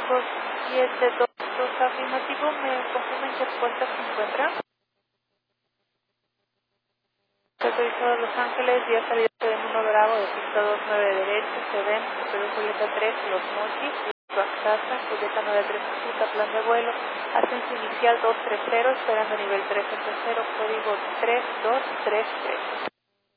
código 722 afirmativo, ¿me confirma en qué puerta se encuentra? Autorizado Los Ángeles, vía salida de 1 Bravo, de pista 29 derecho, Sedem, Perú Julieta 3, Los Mochis, Casa, Julieta 93, Julieta, plan de vuelo, ascenso inicial 230, esperando nivel 3 en tercero, código 3233.